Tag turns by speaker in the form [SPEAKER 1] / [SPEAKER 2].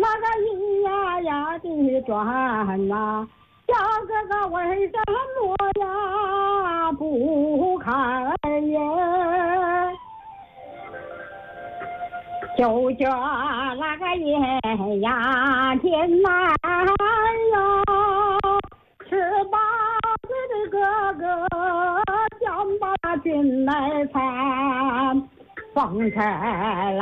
[SPEAKER 1] 个咿呀呀的转呐，小哥哥为什么呀不开眼？就叫那个爷呀天南呀，吃饱子的哥哥想把军来参，方才来。